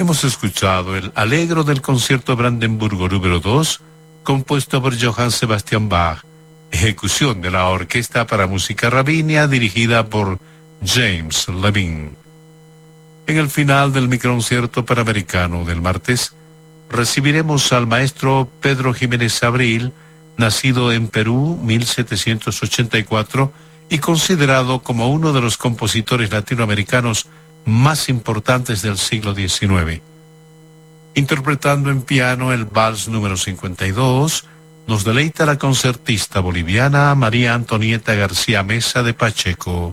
Hemos escuchado el Allegro del concierto Brandenburgo número 2, compuesto por Johann Sebastian Bach, ejecución de la Orquesta para Música Ravinia dirigida por James Levine. En el final del microconcierto panamericano del martes, recibiremos al maestro Pedro Jiménez Abril, nacido en Perú 1784 y considerado como uno de los compositores latinoamericanos más importantes del siglo XIX. Interpretando en piano el Vals número 52, nos deleita la concertista boliviana María Antonieta García Mesa de Pacheco.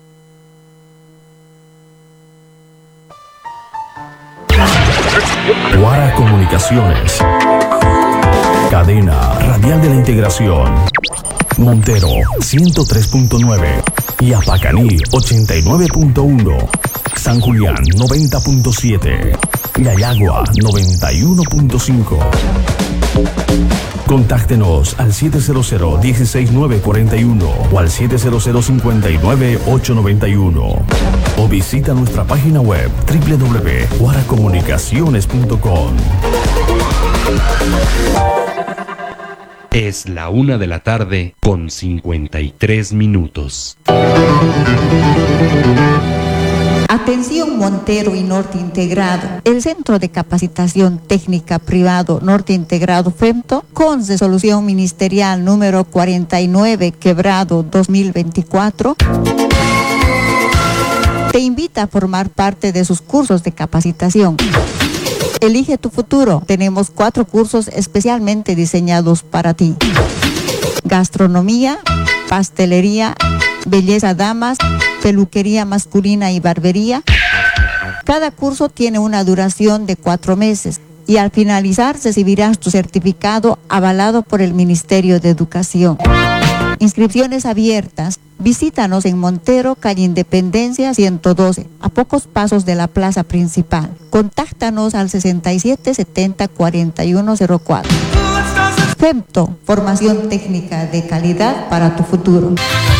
Guara Comunicaciones, cadena radial de la integración. Montero 103.9 y Apacaní 89.1. San Julián 90.7. Yayagua 91.5. Contáctenos al 700-16941 o al 700-59-891 o visita nuestra página web www.guaracomunicaciones.com. Es la 1:00 con 53 minutos. Atención Montero y Norte Integrado. El Centro de Capacitación Técnica Privado Norte Integrado FEMTO, con resolución ministerial número 49/2024, te invita a formar parte de sus cursos de capacitación. Elige tu futuro. Tenemos 4 cursos especialmente diseñados para ti: gastronomía, pastelería, belleza damas, peluquería masculina y barbería. Cada curso tiene una duración de 4 meses y al finalizar recibirás tu certificado avalado por el Ministerio de Educación. Inscripciones abiertas. Visítanos en Montero, calle Independencia 112, a pocos pasos de la plaza principal. Contáctanos al 6770-4104. FEMTO, formación técnica de calidad para tu futuro.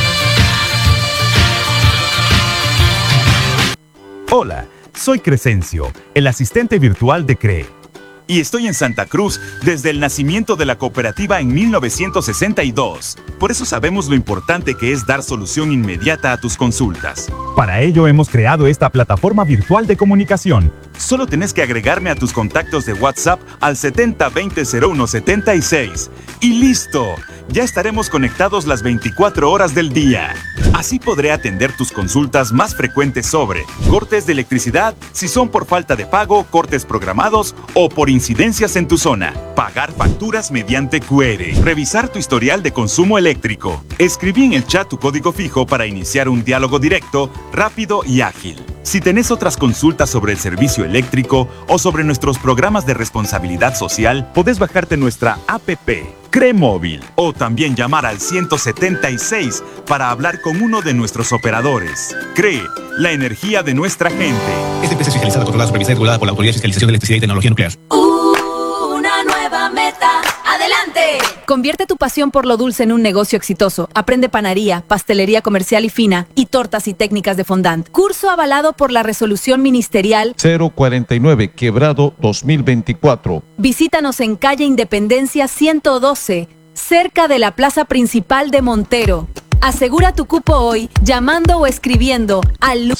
Hola, soy Crescencio, el asistente virtual de CRE. Y estoy en Santa Cruz desde el nacimiento de la cooperativa en 1962. Por eso sabemos lo importante que es dar solución inmediata a tus consultas. Para ello hemos creado esta plataforma virtual de comunicación. Solo tenés que agregarme a tus contactos de WhatsApp al 7020-0176. ¡Y listo! Ya estaremos conectados las 24 horas del día. Así podré atender tus consultas más frecuentes sobre cortes de electricidad, si son por falta de pago, cortes programados o por incidencias en tu zona. Pagar facturas mediante QR. Revisar tu historial de consumo eléctrico. Escribí en el chat tu código fijo para iniciar un diálogo directo, rápido y ágil. Si tenés otras consultas sobre el servicio eléctrico o sobre nuestros programas de responsabilidad social, podés bajarte nuestra APP, CRE Móvil, o también llamar al 176 para hablar con uno de nuestros operadores. CRE, la energía de nuestra gente. Esta empresa es fiscalizada, controlada, supervisada y regulada por la Autoridad de Fiscalización de Electricidad y Tecnología Nuclear. Una nueva meta. ¡Adelante! Convierte tu pasión por lo dulce en un negocio exitoso. Aprende panadería, pastelería comercial y fina y tortas y técnicas de fondant. Curso avalado por la resolución ministerial 049 Quebrado 2024. Visítanos en calle Independencia 112, cerca de la plaza principal de Montero. Asegura tu cupo hoy llamando o escribiendo al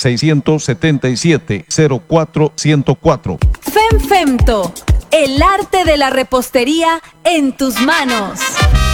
677-04-104. FEMTO, el arte de la repostería en tus manos.